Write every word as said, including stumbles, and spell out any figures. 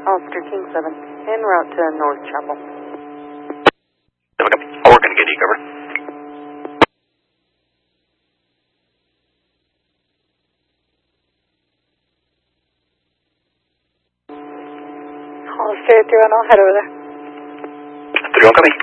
Hollister King seven, en route to North Chapel. Okay. I'll work on G D cover. Hollister three one, I'll head over there. three one coming.